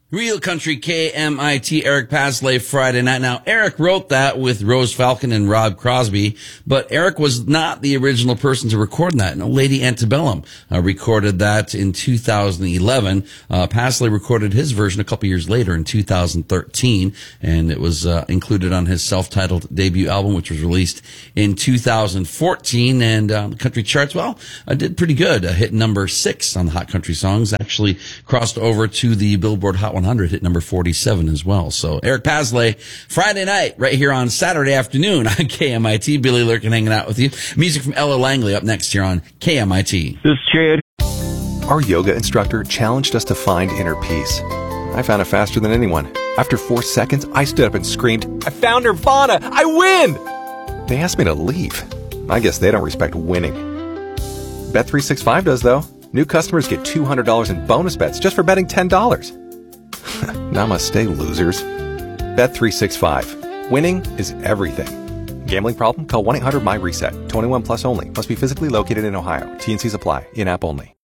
Real Country KMIT, Eric Paslay, Friday Night. Now, Eric wrote that with Rose Falcon and Rob Crosby, but Eric was not the original person to record that. No, Lady Antebellum recorded that in 2011. Paslay recorded his version a couple years later in 2013, and it was included on his self-titled debut album, which was released in 2014. And the country charts, well, did pretty good. Hit number 6 on the Hot Country Songs. Actually crossed over to the Billboard Hot 100, hit number 47 as well. So Eric Paslay, Friday night, right here on Saturday afternoon on KMIT. Billy Lurkin hanging out with you. Music from Ella Langley up next here on KMIT. This is Chad. Our yoga instructor challenged us to find inner peace. I found it faster than anyone. After 4 seconds, I stood up and screamed, "I found Nirvana! I win!" They asked me to leave. I guess they don't respect winning. Bet365 does, though. New customers get $200 in bonus bets just for betting $10. Namaste, losers. Bet365. Winning is everything. Gambling problem? Call 1-800-MY-RESET. 21 plus only. Must be physically located in Ohio. T&Cs apply. In-app only.